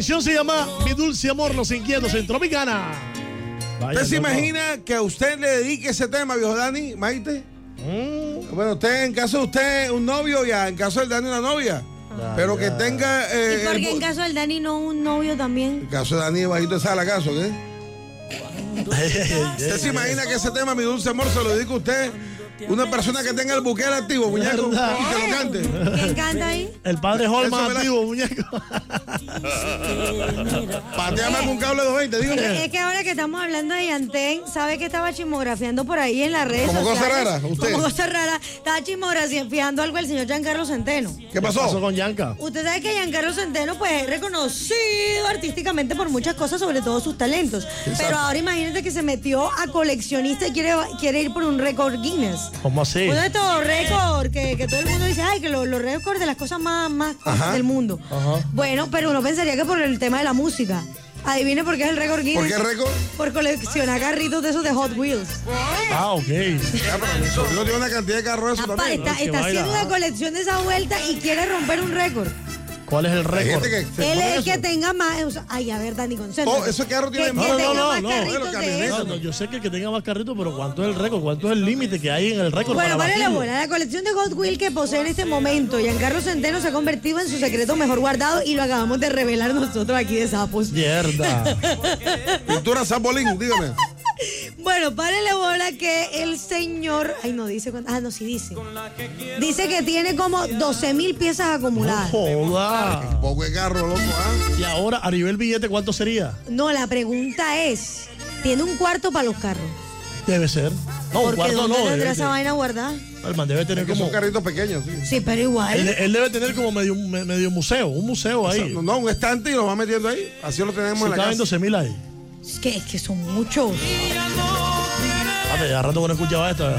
canción se llama Mi Dulce Amor, Los Inquietos en Tropicana. ¿Usted se imagina que a usted le dedique ese tema, viejo Dani, Maite? Bueno, usted, en caso de usted, un novio, ya, en caso del Dani, una novia. Pero que tenga. ¿Y por qué en caso del Dani no un novio también? En caso de Dani, bajito de sala, ¿acaso qué? ¿Usted se imagina que ese tema, Mi Dulce Amor, se lo dedica a usted? Una persona que tenga el buquero activo, muñeco, y que lo cante. ¿Quién canta ahí? El padre Holman activo, muñeco. Pateame con un cable 220, dígame. Es que ahora que estamos hablando de Yantén, ¿sabe que estaba chismografiando por ahí en las redes ¿Como sociales? cosa rara? ¿Usted? Como cosa rara. Estaba chismografiando algo el señor Giancarlo Centeno. ¿Qué pasó? Con Yanka? Usted sabe que Giancarlo Centeno pues es reconocido artísticamente por muchas cosas, sobre todo sus talentos. Exacto. Pero ahora imagínate que se metió a coleccionista y quiere ir por un récord Guinness. ¿Cómo así? Uno de estos récords que todo el mundo dice, ay, que los récords de las cosas más Ajá. del mundo. Ajá. Bueno, pero uno pensaría que por el tema de la música. Adivine por qué es el récord Guinness. ¿Por qué récord? Por coleccionar carritos de esos de Hot Wheels. Ah, ok. Ya, pero yo tiene una cantidad de carros de eso Apa, también. está haciendo una colección de esa vuelta y quiere romper un récord. ¿Cuál es el Hay récord? gente que se Él pone es el eso. que tenga más. Ay, a ver, Dani, concéntrate. Oh, esos carros tienen que más. tenga No, más no, carritos los de camionetas. eso. No, yo sé que el que tenga más carritos, pero ¿cuánto es el récord? ¿Cuánto es el límite que hay en el récord? Bueno, para vale la batirlo? bola. La colección de Hot Wheels que posee en este momento Giancarlo Centeno se ha convertido en su secreto mejor guardado y lo acabamos de revelar nosotros aquí de Sapos. Mierda. Pintura Zapolín, dígame. Bueno, párele bola que el señor... Ay, no dice cuánto... Ah, no, sí dice. Dice que tiene como 12,000 piezas acumuladas. Joda. Poco de carro, loco, ¿ah? Y ahora, a nivel billete, ¿cuánto sería? No, la pregunta es... ¿Tiene un cuarto para los carros? Debe ser. No, un Porque cuarto ¿dónde no. tendrá Debe, esa vaina guardada? el man debe tener Que son como... carritos pequeños, sí. Sí, pero igual. Él debe tener como medio museo, un museo ahí. No, un estante y lo va metiendo ahí. Así lo tenemos Si en la caben casa. 12,000 ahí. Es que son muchos. Ate, ya rato que no escuchaba esta.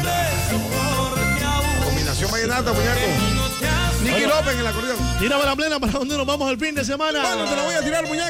Combinación vallenata, muñeco. Nicky Bueno. López en el acordeón. Tírame la plena para donde nos vamos el fin de semana. Bueno, te la voy a tirar, muñeco.